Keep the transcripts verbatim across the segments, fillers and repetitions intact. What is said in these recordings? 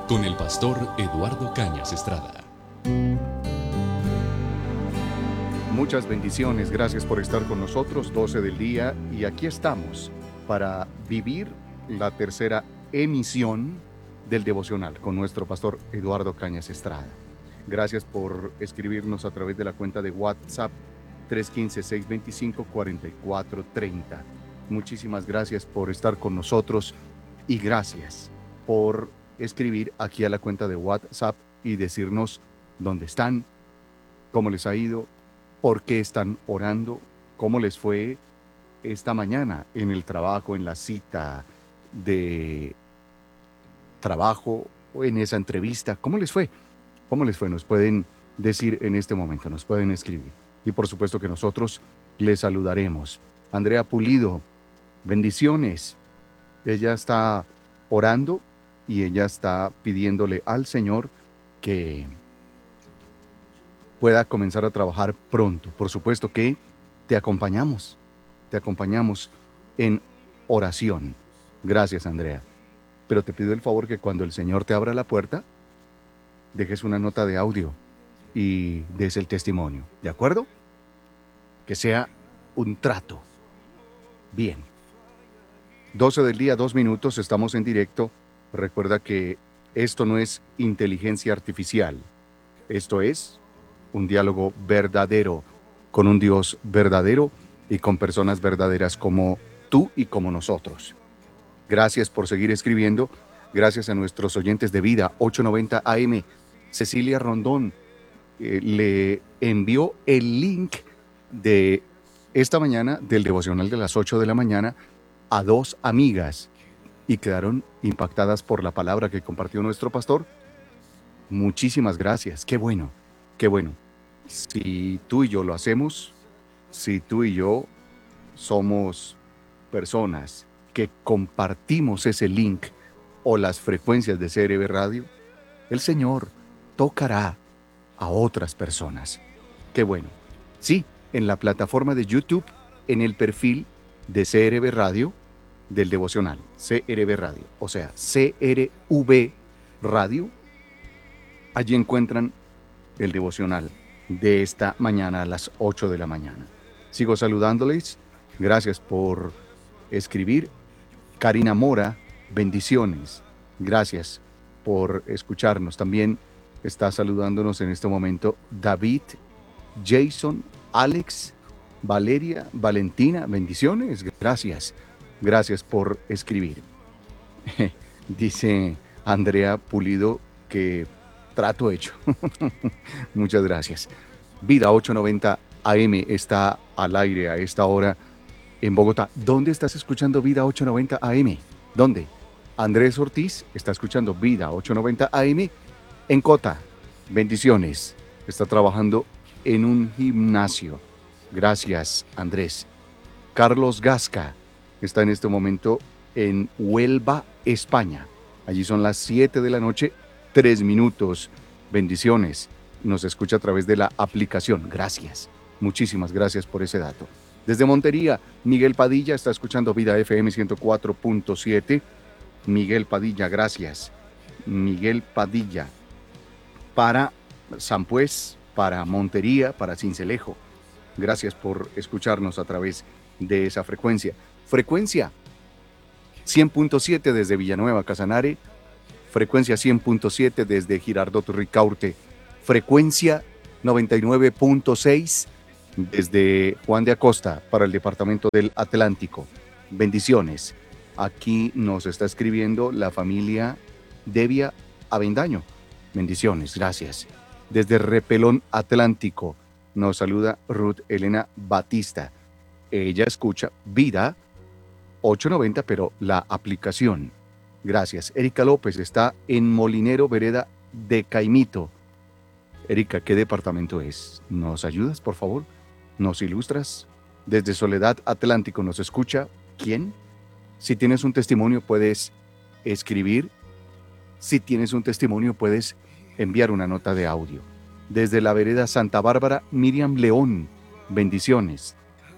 con el pastor Eduardo Cañas Estrada. Muchas bendiciones, gracias por estar con nosotros, doce del día, y aquí estamos para vivir la tercera emisión del devocional con nuestro pastor Eduardo Cañas Estrada. Gracias por escribirnos a través de la cuenta de WhatsApp tres uno cinco, seis dos cinco, cuatro cuatro tres cero. Muchísimas gracias por estar con nosotros y gracias por escribir aquí a la cuenta de WhatsApp y decirnos dónde están, cómo les ha ido, por qué están orando, cómo les fue esta mañana en el trabajo, en la cita de trabajo o en esa entrevista. ¿Cómo les fue? ¿Cómo les fue? Nos pueden decir en este momento, nos pueden escribir. Y por supuesto que nosotros les saludaremos. Andrea Pulido, bendiciones. Ella está orando y ella está pidiéndole al Señor que pueda comenzar a trabajar pronto. Por supuesto que te acompañamos, te acompañamos en oración. Gracias, Andrea. Pero te pido el favor que cuando el Señor te abra la puerta, dejes una nota de audio y des el testimonio, ¿de acuerdo? Que sea un trato. Bien. doce del día, dos minutos, estamos en directo. Recuerda que esto no es inteligencia artificial. Esto es un diálogo verdadero con un Dios verdadero y con personas verdaderas como tú y como nosotros. Gracias por seguir escribiendo. Gracias a nuestros oyentes de Vida ochocientos noventa A M. Cecilia Rondón eh, le envió el link de esta mañana del devocional de las ocho de la mañana a dos amigas y quedaron impactadas por la palabra que compartió nuestro pastor. Muchísimas gracias. Qué bueno, qué bueno. Si tú y yo lo hacemos, si tú y yo somos personas que compartimos ese link o las frecuencias de C R B Radio, el Señor tocará a otras personas. Qué bueno. Sí, en la plataforma de YouTube, en el perfil de C R B Radio, del devocional, C R B Radio, o sea, C R V Radio, allí encuentran el devocional de esta mañana a las ocho de la mañana. Sigo saludándoles. Gracias por escribir. Karina Mora, bendiciones. Gracias por escucharnos. También está saludándonos en este momento David, Jason, Alex, Valeria, Valentina, bendiciones. Gracias. Gracias por escribir. Dice Andrea Pulido que trato hecho. Muchas gracias. Vida ochocientos noventa A M está al aire a esta hora en Bogotá. ¿Dónde estás escuchando Vida ochocientos noventa A M? ¿Dónde? Andrés Ortiz está escuchando Vida ochocientos noventa A M en Cota. Bendiciones. Está trabajando en un gimnasio. Gracias, Andrés. Carlos Gasca está en este momento en Huelva, España. Allí son las siete de la noche, tres minutos. Bendiciones. Nos escucha a través de la aplicación. Gracias. Muchísimas gracias por ese dato. Desde Montería, Miguel Padilla está escuchando Vida F M ciento cuatro punto siete. Miguel Padilla, gracias. Miguel Padilla. Para Sampués, para Montería, para Cincelejo. Gracias por escucharnos a través de esa frecuencia. Frecuencia cien punto siete desde Villanueva, Casanare. Frecuencia cien punto siete desde Girardot Ricaurte. Frecuencia noventa y nueve punto seis desde Juan de Acosta para el departamento del Atlántico. Bendiciones. Aquí nos está escribiendo la familia Devia Avendaño. Bendiciones, gracias. Desde Repelón Atlántico nos saluda Ruth Elena Batista. Ella escucha Vida ochocientos noventa, pero la aplicación. Gracias. Erika López está en Molinero, Vereda de Caimito. Erika, ¿qué departamento es? ¿Nos ayudas, por favor? ¿Nos ilustras? Desde Soledad Atlántico nos escucha. ¿Quién? Si tienes un testimonio, puedes escribir. Si tienes un testimonio, puedes enviar una nota de audio. Desde la Vereda Santa Bárbara, Miriam León. Bendiciones.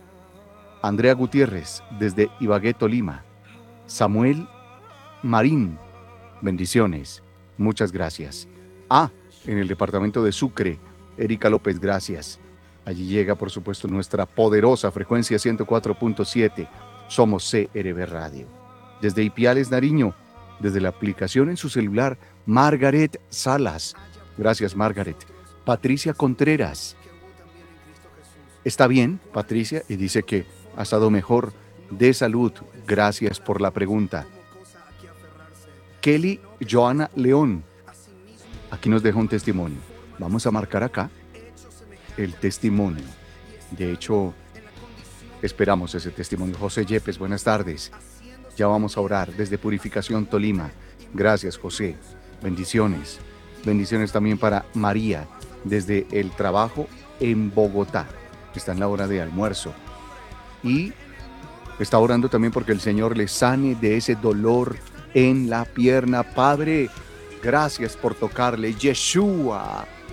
Andrea Gutiérrez, desde Ibagué, Tolima. Samuel Marín. Bendiciones. Muchas gracias. Ah, en el departamento de Sucre, Erika López, gracias. Allí llega, por supuesto, nuestra poderosa frecuencia ciento cuatro punto siete. Somos C R B Radio. Desde Ipiales, Nariño, desde la aplicación en su celular, Margaret Salas. Gracias, Margaret. Patricia Contreras. ¿Está bien, Patricia? Y dice que ha estado mejor de salud. Gracias por la pregunta. Kelly Joana León. Aquí nos deja un testimonio. Vamos a marcar acá el testimonio. De hecho, esperamos ese testimonio. José Yepes, buenas tardes. Ya vamos a orar desde Purificación Tolima. Gracias, José. Bendiciones. Bendiciones también para María desde el trabajo en Bogotá. Está en la hora de almuerzo. Y está orando también porque el Señor le sane de ese dolor en la pierna. Padre, gracias por tocarle. Yeshua,